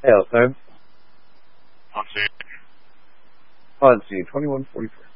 Hail, sir. I'll see you. On scene 2143.